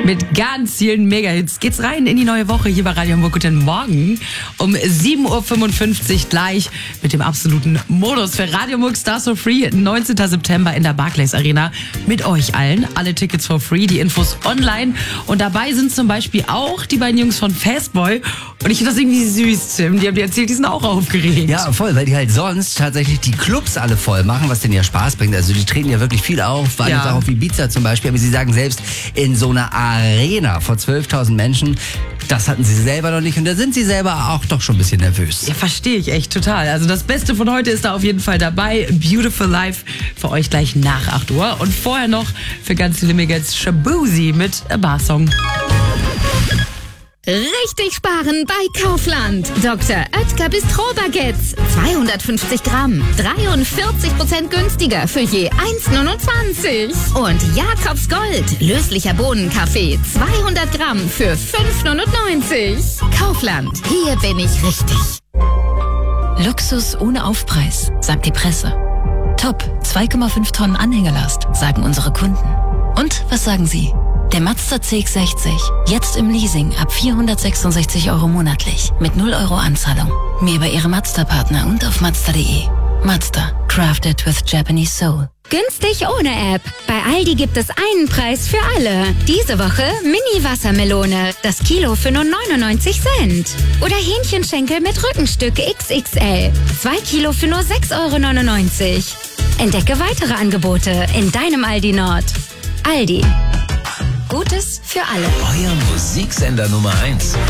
Mit ganz vielen Mega-Hits geht's rein in die neue Woche hier bei Radio Hamburg. Guten Morgen um 7.55 Uhr gleich mit dem absoluten Modus für Radio Hamburg Stars for Free. 19. September in der Barclays Arena mit euch allen. Alle Tickets for free, die Infos online. Und dabei sind zum Beispiel auch die beiden Jungs von Fastboy. Und ich finde das irgendwie süß, Tim. Die haben dir erzählt, die sind auch aufgeregt. Ja, voll, weil die halt sonst tatsächlich die Clubs alle voll machen, was denen ja Spaß bringt. Also die treten ja wirklich viel auf, waren jetzt auch auf Ibiza zum Beispiel. Aber sie sagen selbst, in so einer Arena vor 12.000 Menschen, das hatten sie selber noch nicht. Und da sind sie selber auch doch schon ein bisschen nervös. Ja, verstehe ich echt total. Also das Beste von heute ist da auf jeden Fall dabei. Beautiful Life für euch gleich nach 8 Uhr. Und vorher noch für ganz viele Mega-Hits Shaboozey mit A Bar Song. Richtig sparen bei Kaufland. Dr. Oetker Bistro-Baguettes. 250 Gramm. 43% günstiger für je 1,29. Und Jakobs Gold. Löslicher Bohnenkaffee. 200 Gramm für 5,99. Kaufland. Hier bin ich richtig. Luxus ohne Aufpreis, sagt die Presse. Top, 2,5 Tonnen Anhängerlast, sagen unsere Kunden. Und was sagen Sie? Der Mazda CX-60, jetzt im Leasing ab 466 € monatlich, mit 0 € Anzahlung. Mehr bei Ihrem Mazda-Partner und auf Mazda.de. Mazda, crafted with Japanese soul. Günstig ohne App. Bei Aldi gibt es einen Preis für alle. Diese Woche Mini-Wassermelone. Das Kilo für nur 99 Cent. Oder Hähnchenschenkel mit Rückenstück XXL. 2 Kilo für nur 6,99 €. Entdecke weitere Angebote in deinem Aldi Nord. Aldi. Gutes für alle. Euer Musiksender Nummer 1.